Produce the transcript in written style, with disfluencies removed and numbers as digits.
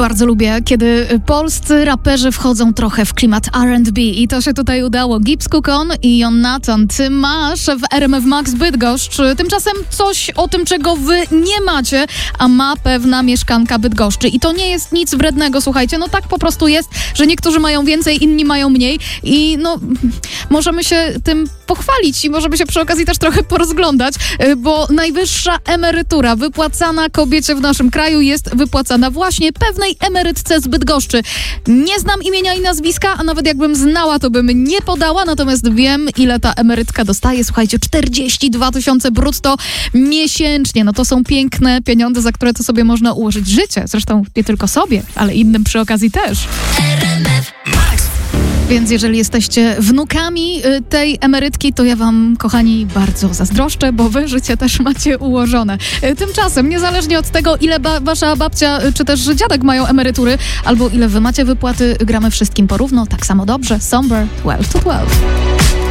Bardzo lubię, kiedy polscy raperzy wchodzą trochę w klimat R&B i to się tutaj udało. Gibbs Cookon i Jon Nathan, ty masz w RMF Max Bydgoszcz. Tymczasem coś o tym, czego wy nie macie, a ma pewna mieszkanka Bydgoszczy. I to nie jest nic wrednego, słuchajcie, no tak po prostu jest, że niektórzy mają więcej, inni mają mniej i no możemy się tym pochwalić i możemy się przy okazji też trochę porozglądać, bo najwyższa emerytura wypłacana kobiecie w naszym kraju jest wypłacana właśnie pewnej emerytce z Bydgoszczy. Nie znam imienia i nazwiska, a nawet jakbym znała, to bym nie podała, natomiast wiem, ile ta emerytka dostaje. Słuchajcie, 42 000 brutto miesięcznie. No to są piękne pieniądze, za które to sobie można ułożyć życie. Zresztą nie tylko sobie, ale innym przy okazji też. Więc jeżeli jesteście wnukami tej emerytki, to ja wam, kochani, bardzo zazdroszczę, bo wy życie też macie ułożone. Tymczasem, niezależnie od tego, ile wasza babcia czy też dziadek mają emerytury, albo ile wy macie wypłaty, gramy wszystkim porówno, tak samo dobrze. Somber 12 to 12.